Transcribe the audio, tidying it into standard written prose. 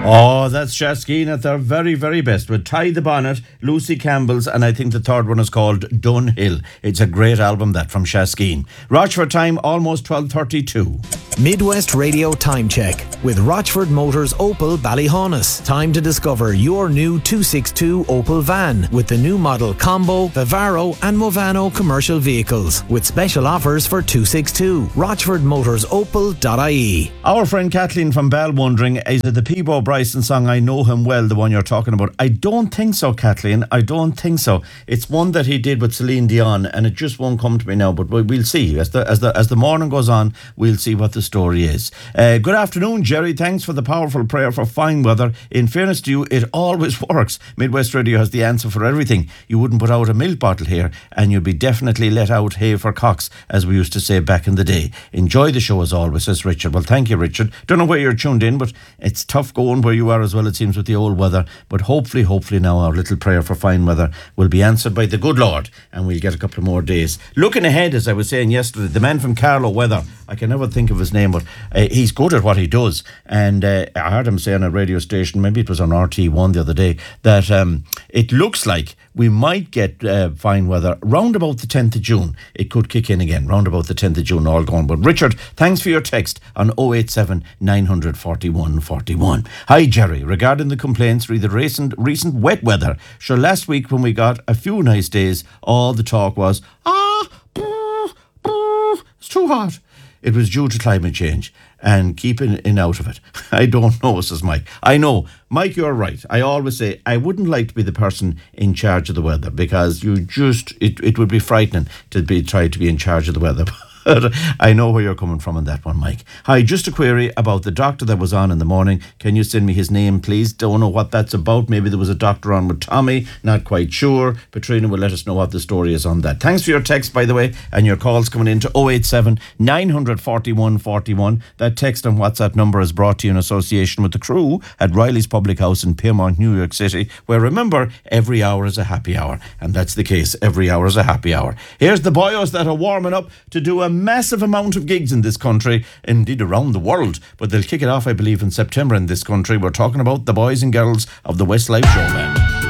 Oh, that's Shaskeen at their very, very best with Tie the Bonnet, Lucy Campbell's, and I think the third one is called Dunhill. It's a great album, that, from Shaskeen. Rochford time, almost 12:32. Midwest Radio Time Check with Rochford Motors Opel Ballyhaunis. Time to discover your new 262 Opel van with the new model Combo, Vivaro and Movano commercial vehicles with special offers for 262. RochfordMotorsOpel.ie. Our friend Kathleen from Bell wondering, is it the Peebo Bryson song I Know Him Well, the one you're talking about? I don't think so, Kathleen. I don't think so. It's one that he did with Celine Dion, and it just won't come to me now, but we'll see. As the morning goes on, we'll see what the story is. Good afternoon, Jerry. Thanks for the powerful prayer for fine weather. In fairness to you, it always works. Midwest Radio has the answer for everything. You wouldn't put out a milk bottle here, and you'd be definitely let out hay for cocks, as we used to say back in the day. Enjoy the show as always, says Richard. Well, thank you, Richard. Don't know where you're tuned in, but it's tough going where you are as well, it seems, with the old weather. But hopefully now our little prayer for fine weather will be answered by the good Lord, and we'll get a couple of more days. Looking ahead, as I was saying yesterday, the man from Carlow Weather, I can never think of his name, but he's good at what he does. And I heard him say on a radio station, maybe it was on RT1 the other day, that it looks like we might get fine weather round about the 10th of June. It could kick in again, round about the 10th of June, all gone. But Richard, thanks for your text on 087 900 41 41. Hi, Jerry. Regarding the complaints re the recent wet weather, sure, last week when we got a few nice days, all the talk was, it's too hot. It was due to climate change and keeping in out of it. I don't know, says Mike. I know. Mike, you're right. I always say I wouldn't like to be the person in charge of the weather, because it would be frightening to try to be in charge of the weather. I know where you're coming from on that one, Mike. Hi, just a query about the doctor that was on in the morning. Can you send me his name, please? Don't know what that's about. Maybe there was a doctor on with Tommy. Not quite sure. Petrina will let us know what the story is on that. Thanks for your text, by the way, and your calls coming in to 087 900 41 41. That text and WhatsApp number is brought to you in association with the crew at Riley's Public House in Piermont, New York City, where, remember, every hour is a happy hour. And that's the case. Every hour is a happy hour. Here's the boyos that are warming up to do a massive amount of gigs in this country, indeed around the world, but they'll kick it off, I believe, in September in this country. We're talking about the boys and girls of the Westlife Show Band.